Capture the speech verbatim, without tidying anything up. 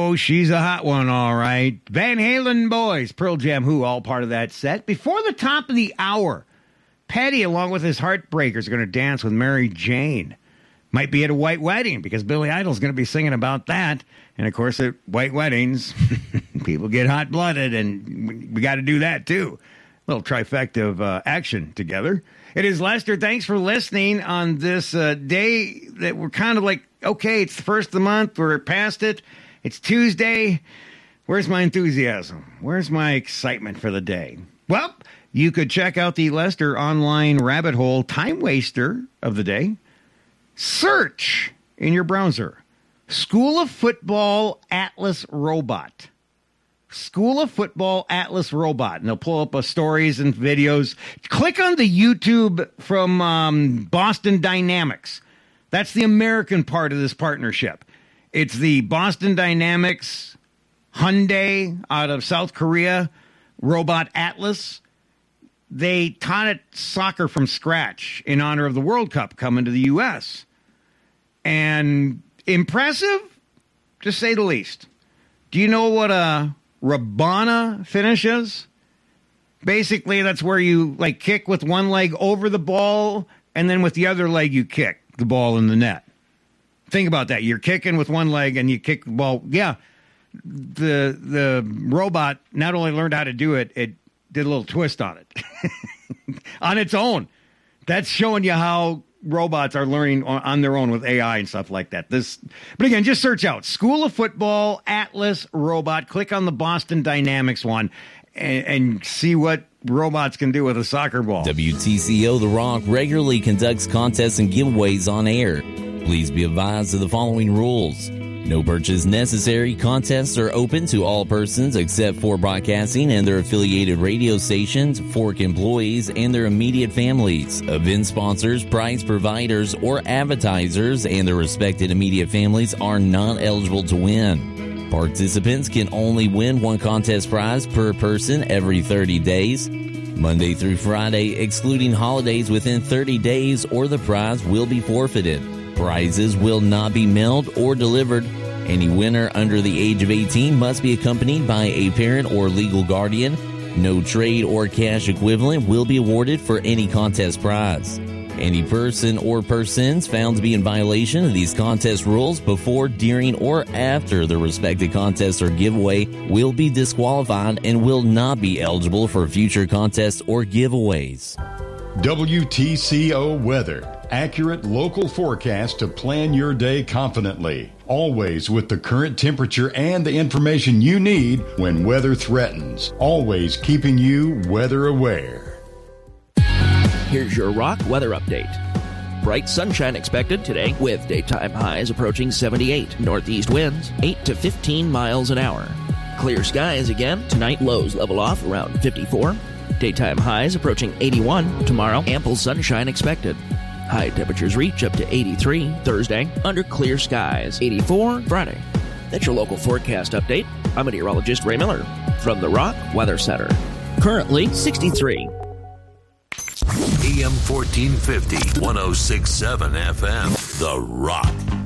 Oh, she's a hot one, all right. Van Halen Boys, Pearl Jam Who, all part of that set. Before the top of the hour, Petty, along with his Heartbreakers, are going to dance with Mary Jane. Might be at a white wedding, because Billy Idol's going to be singing about that. And, of course, at white weddings, people get hot-blooded, and we got to do that, too. A little trifecta of uh, action together. It is Lester. Thanks for listening on this uh, day that we're kind of like, okay, it's the first of the month. We're past it. It's Tuesday. Where's my enthusiasm? Where's my excitement for the day? Well, you could check out the Lester online rabbit hole time waster of the day. Search in your browser, School of Football Atlas Robot. School of Football Atlas Robot. And they'll pull up uh, stories and videos. Click on the YouTube from um, Boston Dynamics. That's the American part of this partnership. It's the Boston Dynamics Hyundai out of South Korea Robot Atlas. They taught it soccer from scratch in honor of the World Cup coming to the U S And impressive, to say the least. Do you know what a Rabana finish is? Basically, that's where you like kick with one leg over the ball, and then with the other leg you kick the ball in the net. Think about that. You're kicking with one leg and you kick the ball. Yeah, the the robot not only learned how to do it, it did a little twist on it on its own. That's showing you how robots are learning on, on their own with A I and stuff like that. This, but again, just search out School of Football Atlas Robot. Click on the Boston Dynamics one and, and see what robots can do with a soccer ball. W T C O The Rock regularly conducts contests and giveaways on air. Please be advised of the following rules. No purchase necessary. Contests are open to all persons except for broadcasting and their affiliated radio stations, Fork employees, and their immediate families. Event sponsors, prize providers, or advertisers and their respected immediate families are not eligible to win. Participants can only win one contest prize per person every thirty days. Monday through Friday, excluding holidays within thirty days, or the prize will be forfeited. Prizes will not be mailed or delivered. Any winner under the age of eighteen must be accompanied by a parent or legal guardian. No trade or cash equivalent will be awarded for any contest prize. Any person or persons found to be in violation of these contest rules before, during, or after the respective contest or giveaway will be disqualified and will not be eligible for future contests or giveaways. W T C O Weather. Accurate local forecast to plan your day confidently. Always with the current temperature and the information you need when weather threatens. Always keeping you weather aware. Here's your Rock weather update. Bright sunshine expected today with daytime highs approaching seventy-eight. Northeast winds eight to fifteen miles an hour. Clear skies again. Tonight lows level off around fifty-four. Daytime highs approaching eighty-one. Tomorrow ample sunshine expected. High temperatures reach up to eighty-three Thursday under clear skies. eighty-four Friday. That's your local forecast update. I'm meteorologist Ray Miller from the Rock Weather Center. Currently sixty-three. A M fourteen fifty, one oh six point seven F M. The Rock.